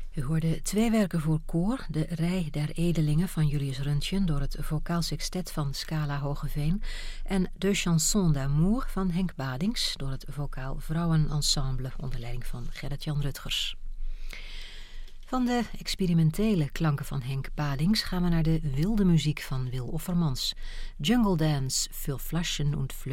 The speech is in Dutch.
U hoorde 2 werken voor koor, de Rij der Edelingen van Julius Röntgen door het vocaal sextet van Scala Hogeveen en De Chanson d'amour van Henk Badings door het vocaal vrouwenensemble onder leiding van Gerrit-Jan Rutgers. Van de experimentele klanken van Henk Badings gaan we naar de wilde muziek van Wil Offermans. Jungle Dance, für Flaschen und